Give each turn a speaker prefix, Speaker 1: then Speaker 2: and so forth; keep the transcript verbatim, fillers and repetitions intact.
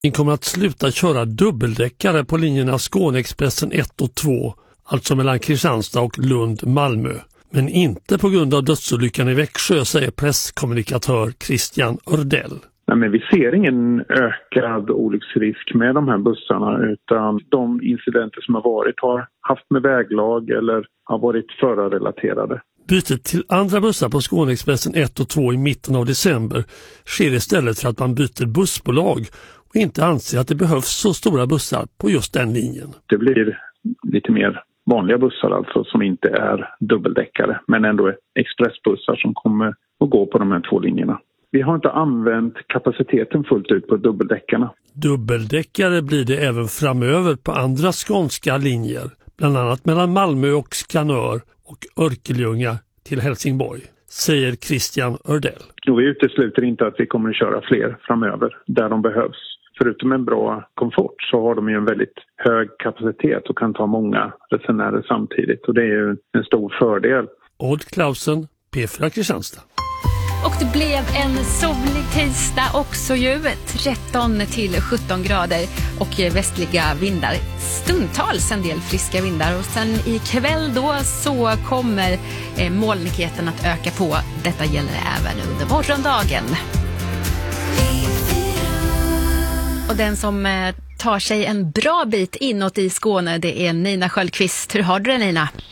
Speaker 1: Vi kommer att sluta köra dubbeldäckare på linjerna Skåneexpressen ett och två, alltså mellan Kristianstad och Lund-Malmö. Men inte på grund av dödsolyckan i Växjö, säger presskommunikatör Christian Ördell.
Speaker 2: Nej, men vi ser ingen ökad olycksrisk med de här bussarna, utan de incidenter som har varit har haft med väglag eller har varit förarrelaterade.
Speaker 1: Bytet till andra bussar på Skåneexpressen ett och två i mitten av december sker istället för att man byter bussbolag och inte anser att det behövs så stora bussar på just den linjen.
Speaker 2: Det blir lite mer vanliga bussar alltså som inte är dubbeldäckare, men ändå expressbussar som kommer att gå på de här två linjerna. Vi har inte använt kapaciteten fullt ut på dubbeldäckarna.
Speaker 1: Dubbeldäckare blir det även framöver på andra skånska linjer, bland annat mellan Malmö och Skanör och Örkelljunga till Helsingborg, säger Christian Ördell.
Speaker 2: Och vi utesluter inte att vi kommer att köra fler framöver där de behövs. Förutom en bra komfort så har de ju en väldigt hög kapacitet och kan ta många resenärer samtidigt. Och det är ju en stor fördel.
Speaker 1: Odd Klausen, P fyra Kristianstad.
Speaker 3: Och det blev en solig tisdag också ju, tretton till sjutton grader och västliga vindar. Stundtals en del friska vindar och sen ikväll då så kommer eh, molnigheten att öka på. Detta gäller även under morgondagen. Och den som eh, tar sig en bra bit inåt i Skåne, det är Nina Sköldqvist. Hur har du det, Nina?